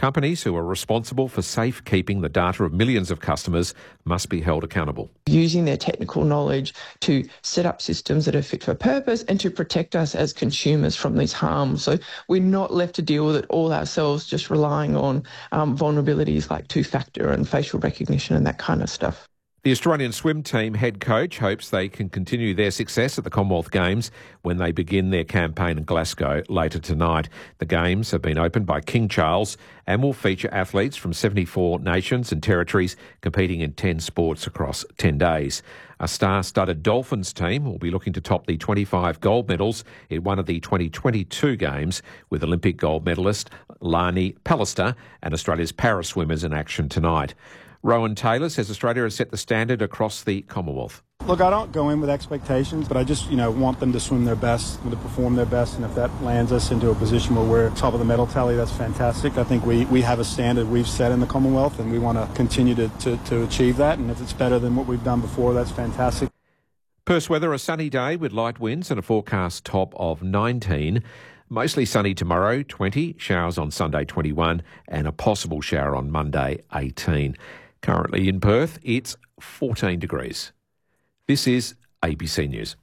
Companies who are responsible for safekeeping the data of millions of customers must be held accountable. Using their technical knowledge to set up systems that are fit for purpose and to protect us as consumers from these harms. So we're not left to deal with it all ourselves, just relying on vulnerabilities like two-factor and facial recognition and that kind of stuff. The Australian swim team head coach hopes they can continue their success at the Commonwealth Games when they begin their campaign in Glasgow later tonight. The Games have been opened by King Charles and will feature athletes from 74 nations and territories competing in 10 sports across 10 days. A star-studded Dolphins team will be looking to top the 25 gold medals in one of the 2022 Games, with Olympic gold medalist Lani Pallister and Australia's para-swimmers in action tonight. Rowan Taylor says Australia has set the standard across the Commonwealth. Look, I don't go in with expectations, but I just, want them to swim their best, to perform their best, and if that lands us into a position where we're top of the medal tally, that's fantastic. I think we have a standard we've set in the Commonwealth, and we want to continue to achieve that, and if it's better than what we've done before, that's fantastic. Perth weather, a sunny day with light winds and a forecast top of 19. Mostly sunny tomorrow, 20, showers on Sunday, 21, and a possible shower on Monday, 18. Currently in Perth, it's 14 degrees. This is ABC News.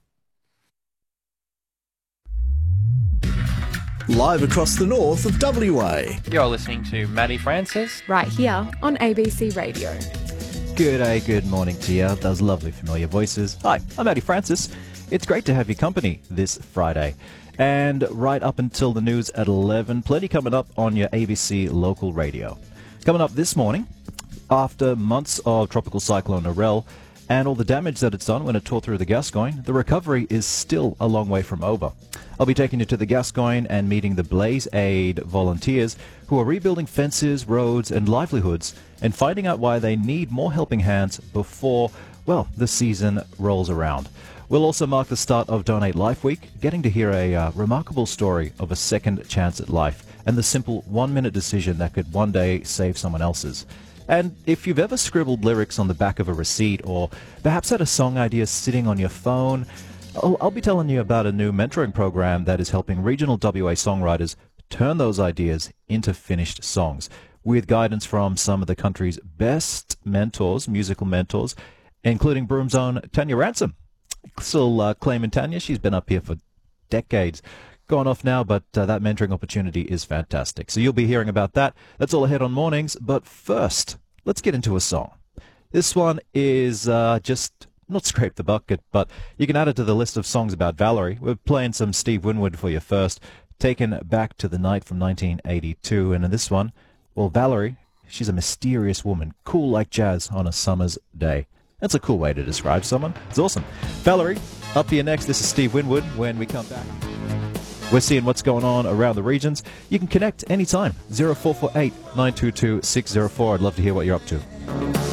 Live across the north of WA. You're listening to Maddie Francis. Right here on ABC Radio. Good morning to you. Those lovely familiar voices. Hi, I'm Maddie Francis. It's great to have your company this Friday. And right up until the news at 11, plenty coming up on your ABC local radio. Coming up this morning, after months of Tropical Cyclone Narelle and all the damage that it's done when it tore through the Gascoyne, the recovery is still a long way from over. I'll be taking you to the Gascoyne and meeting the Blaze Aid volunteers who are rebuilding fences, roads and livelihoods and finding out why they need more helping hands before, the season rolls around. We'll also mark the start of Donate Life Week, getting to hear a remarkable story of a second chance at life and the simple 1-minute decision that could one day save someone else's. And if you've ever scribbled lyrics on the back of a receipt or perhaps had a song idea sitting on your phone, I'll be telling you about a new mentoring program that is helping regional WA songwriters turn those ideas into finished songs, with guidance from some of the country's best mentors, musical mentors, including Broom's own Tanya Ransom. Still claiming Tanya, she's been up here for decades. Gone off now, but that mentoring opportunity is fantastic. So you'll be hearing about that. That's all ahead on mornings. But first, let's get into a song. This one is just not scrape the bucket, but you can add it to the list of songs about Valerie. We're playing some Steve Winwood for you first, taken back to the night from 1982. And in this one, Valerie, she's a mysterious woman, cool like jazz on a summer's day. That's a cool way to describe someone. It's awesome. Valerie, up here next. This is Steve Winwood. When we come back, we're seeing what's going on around the regions. You can connect anytime. 0448 922 604. I'd love to hear what you're up to.